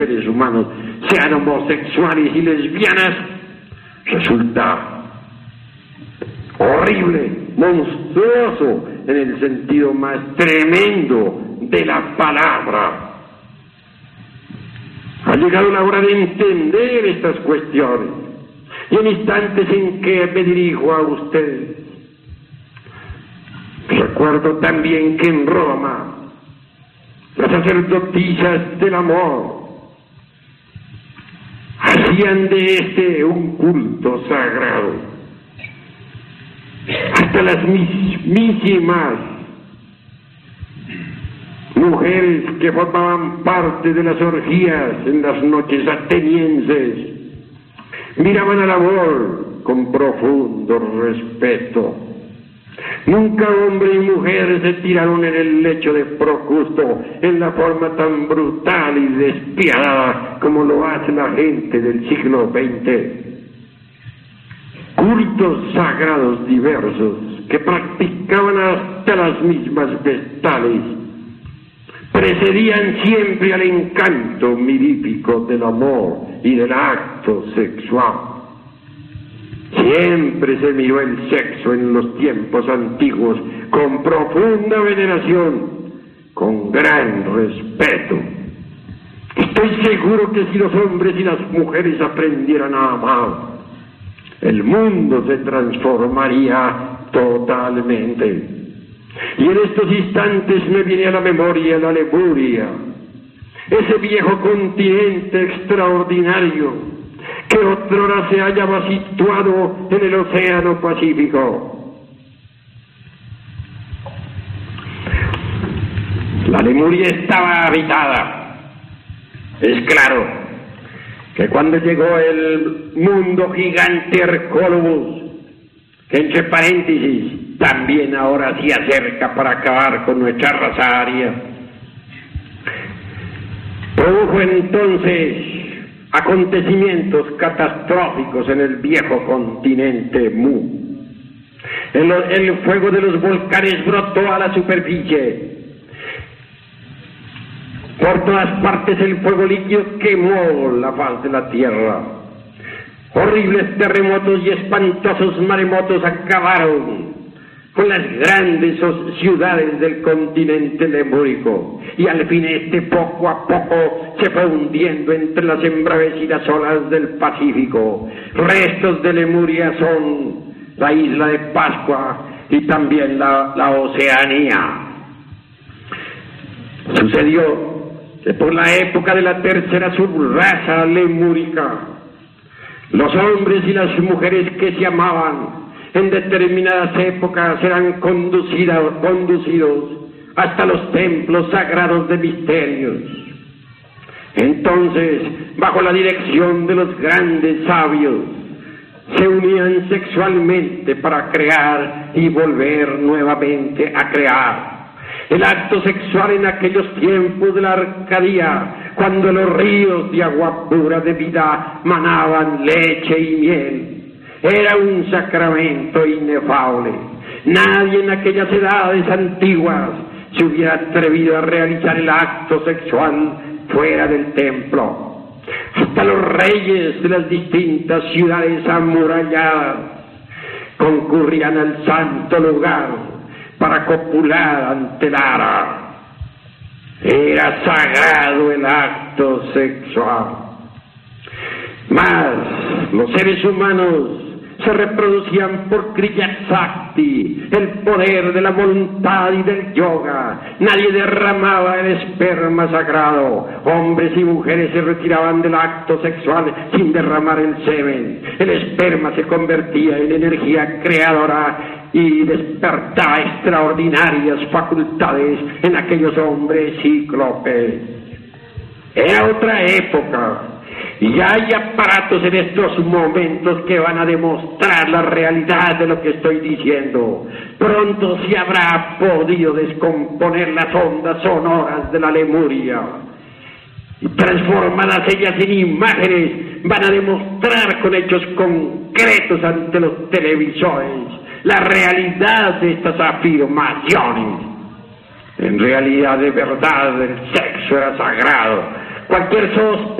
seres humanos sean homosexuales y lesbianas resulta horrible, monstruoso en el sentido más tremendo de la palabra. Ha llegado la hora de entender estas cuestiones y en instantes en que me dirijo a ustedes. Recuerdo también que en Roma las sacerdotisas del amor hacían de este un culto sagrado. Hasta las mismísimas mujeres que formaban parte de las orgías en las noches atenienses miraban al amor con profundo respeto. Nunca hombre y mujer se tiraron en el lecho de Procusto en la forma tan brutal y despiadada como lo hace la gente del siglo XX. Cultos sagrados diversos que practicaban hasta las mismas vestales precedían siempre al encanto mirífico del amor y del acto sexual. Siempre se miró el sexo en los tiempos antiguos con profunda veneración, con gran respeto. Estoy seguro que si los hombres y las mujeres aprendieran a amar, el mundo se transformaría totalmente. Y en estos instantes me viene a la memoria la Lemuria, ese viejo continente extraordinario que otrora se hallaba situado en el Océano Pacífico. La Lemuria estaba habitada. Es claro que cuando llegó el mundo gigante Hercólogos, que entre paréntesis también ahora se acerca para acabar con nuestra raza aria, produjo entonces acontecimientos catastróficos en el viejo continente Mu. El fuego de los volcanes brotó a la superficie. Por todas partes el fuego líquido quemó la faz de la tierra. Horribles terremotos y espantosos maremotos acabaron con las grandes ciudades del continente lemúrico, y al fin poco a poco se fue hundiendo entre las embravecidas olas del Pacífico. Restos de Lemuria son la isla de Pascua y también la Oceanía. Sucedió que por la época de la tercera subraza lemúrica, los hombres y las mujeres que se amaban en determinadas épocas eran conducidos hasta los templos sagrados de misterios. Entonces, bajo la dirección de los grandes sabios, se unían sexualmente para crear y volver nuevamente a crear. El acto sexual en aquellos tiempos de la Arcadia, cuando los ríos de agua pura de vida manaban leche y miel, era un sacramento inefable. Nadie en aquellas edades antiguas se hubiera atrevido a realizar el acto sexual fuera del templo. Hasta los reyes de las distintas ciudades amuralladas concurrían al santo lugar para copular ante el Ara. Era sagrado el acto sexual. Mas los seres humanos se reproducían por Kriya Shakti, el poder de la voluntad y del yoga. Nadie derramaba el esperma sagrado. Hombres y mujeres se retiraban del acto sexual sin derramar el semen. El esperma se convertía en energía creadora y despertaba extraordinarias facultades en aquellos hombres cíclopes. Era otra época. Y hay aparatos en estos momentos que van a demostrar la realidad de lo que estoy diciendo. Pronto se habrá podido descomponer las ondas sonoras de la Lemuria, y transformadas ellas en imágenes, van a demostrar con hechos concretos ante los televisores la realidad de estas afirmaciones. En realidad, de verdad, el sexo era sagrado. cualquier sospecha